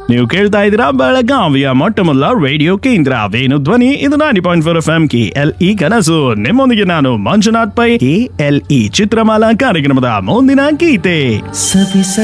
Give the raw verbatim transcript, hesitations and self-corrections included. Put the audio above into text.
ನೀವು ಕೇಳ್ತಾ ಇದ್ದೀರಾ ಬೆಳಗಾವಿಯ ಮೊಟ್ಟ ಮೊದಲ ರೇಡಿಯೋ ಕೇಂದ್ರ ವೇಣು ಧ್ವನಿ. ಇದು ninety point four F M K L E ಕನಸು. ನಿಮ್ಮೊಂದಿಗೆ ನಾನು Manjunath pi. K L E Chitramala ಕಾರ್ಯಕ್ರಮದ ಮುಂದಿನ ಗೀತೆ.